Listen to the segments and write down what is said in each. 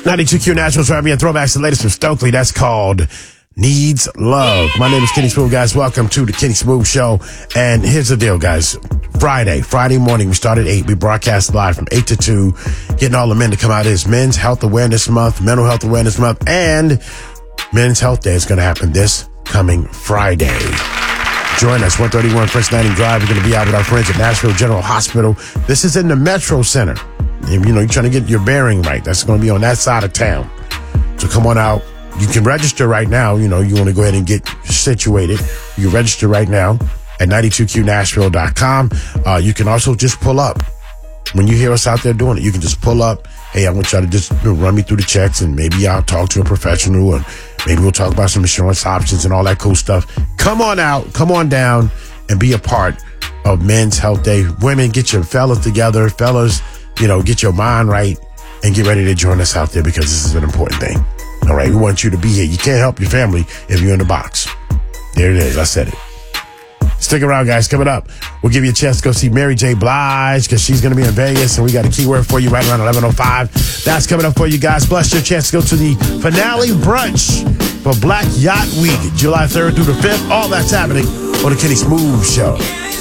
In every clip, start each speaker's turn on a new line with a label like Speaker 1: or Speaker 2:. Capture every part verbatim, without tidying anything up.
Speaker 1: ninety-two Q Nationals right here. Throwbacks the latest from Stokely. That's called Needs Love. My name is Kenny Smooth, guys. Welcome to the Kenny Smooth Show. And here's the deal, guys. Friday, Friday morning, we start at eight. We broadcast live from eight to two, getting all the men to come out. It's Men's Health Awareness Month, Mental Health Awareness Month, and Men's Health Day is going to happen this coming Friday. Join us, one thirty-one First Landing Drive. We're going to be out with our friends at Nashville General Hospital. This is in the Metro Center. You know, you're trying to get your bearing right. That's going to be on that side of town. So come on out. You can register right now. You know, you want to go ahead and get situated. You can register right now at ninety-two Q Nashville dot com. Uh, you can also just pull up. When you hear us out there doing it, you can just pull up. Hey, I want y'all to just you know, run me through the checks, and maybe I'll talk to a professional, and maybe we'll talk about some insurance options and all that cool stuff. Come on out. Come on down and be a part of Men's Health Day. Women, get your fellas together. Fellas, you know, get your mind right and get ready to join us out there because this is an important thing. All right, we want you to be here. You can't help your family if you're in the box. There it is. I said it. Stick around, guys. Coming up, we'll give you a chance to go see Mary J. Blige because she's going to be in Vegas, and we got a keyword for you right around eleven oh five. That's coming up for you guys. Plus, your chance to go to the finale brunch for Black Yacht Week, July third through the fifth. All that's happening on the Kenny Smooth Show.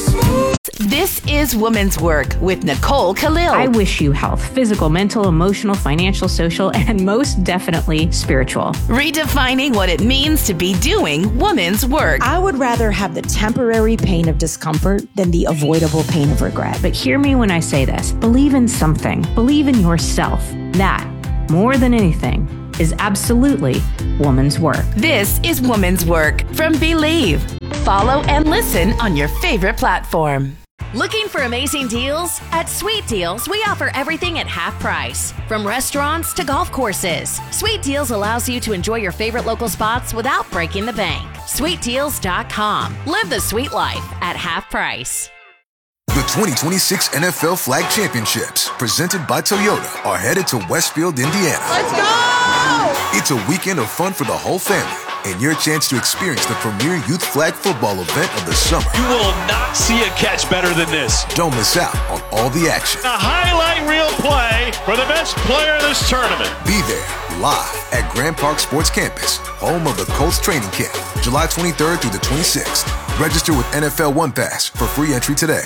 Speaker 2: This is Woman's Work with Nicole Khalil.
Speaker 3: I wish you health, physical, mental, emotional, financial, social, and most definitely spiritual.
Speaker 2: Redefining what it means to be doing woman's work.
Speaker 4: I would rather have the temporary pain of discomfort than the avoidable pain of regret.
Speaker 3: But hear me when I say this. Believe in something. Believe in yourself. That, more than anything, is absolutely woman's work.
Speaker 2: This is Woman's Work from Believe. Follow and listen on your favorite platform.
Speaker 5: Looking for amazing deals? At Sweet Deals, we offer everything at half price. From restaurants to golf courses, Sweet Deals allows you to enjoy your favorite local spots without breaking the bank. sweet deals dot com. Live the sweet life at half price.
Speaker 6: The twenty twenty-six N F L Flag Championships, presented by Toyota, are headed to Westfield, Indiana.
Speaker 7: Let's go!
Speaker 6: It's a weekend of fun for the whole family, and your chance to experience the premier youth flag football event of the summer.
Speaker 8: You will not see a catch better than this.
Speaker 6: Don't miss out on all the action.
Speaker 8: A highlight reel play for the best player in this tournament.
Speaker 6: Be there live at Grand Park Sports Campus, home of the Colts training camp, July twenty-third through the twenty-sixth. Register with N F L One Pass for free entry today.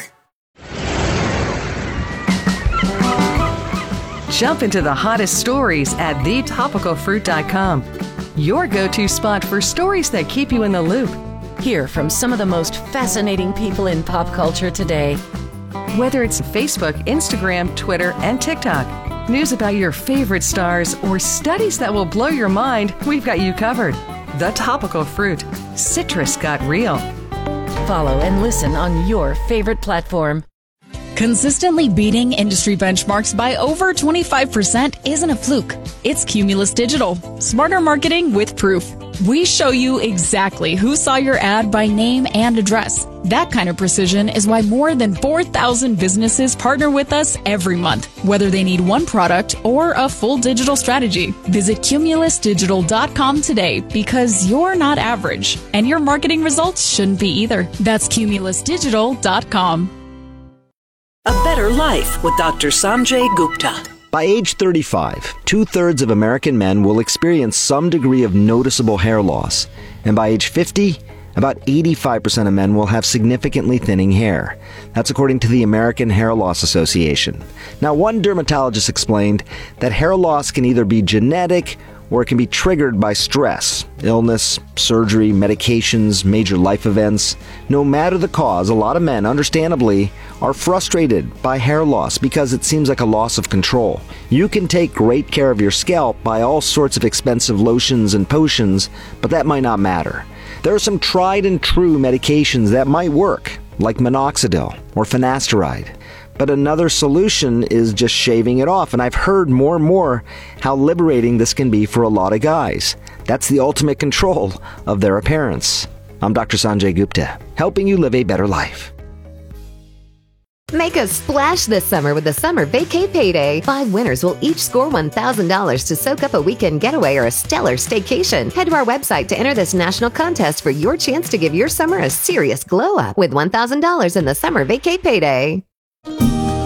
Speaker 9: Jump into the hottest stories at the topical fruit dot com. Your go-to spot for stories that keep you in the loop.
Speaker 5: Hear from some of the most fascinating people in pop culture today.
Speaker 9: Whether it's Facebook, Instagram, Twitter, and TikTok, news about your favorite stars, or studies that will blow your mind, we've got you covered. The Topical Fruit. Citrus got real.
Speaker 5: Follow and listen on your favorite platform.
Speaker 10: Consistently beating industry benchmarks by over twenty-five percent isn't a fluke. It's Cumulus Digital. Smarter marketing with proof. We show you exactly who saw your ad by name and address. That kind of precision is why more than four thousand businesses partner with us every month, whether they need one product or a full digital strategy. Visit cumulus digital dot com today because you're not average, and your marketing results shouldn't be either. That's cumulus digital dot com.
Speaker 11: A Better Life with Doctor Sanjay Gupta.
Speaker 12: By age thirty-five, two-thirds of American men will experience some degree of noticeable hair loss. And by age fifty, about eighty-five percent of men will have significantly thinning hair. That's according to the American Hair Loss Association. Now, one dermatologist explained that hair loss can either be genetic or it can be triggered by stress, illness, surgery, medications, major life events. No matter the cause, a lot of men, understandably, are frustrated by hair loss because it seems like a loss of control. You can take great care of your scalp by all sorts of expensive lotions and potions, but that might not matter. There are some tried and true medications that might work, like minoxidil or finasteride. But another solution is just shaving it off, and I've heard more and more how liberating this can be for a lot of guys. That's the ultimate control of their appearance. I'm Doctor Sanjay Gupta, helping you live a better life.
Speaker 13: Make a splash this summer with the Summer Vacay Payday. Five winners will each score one thousand dollars to soak up a weekend getaway or a stellar staycation. Head to our website to enter this national contest for your chance to give your summer a serious glow up with one thousand dollars in the Summer Vacay Payday.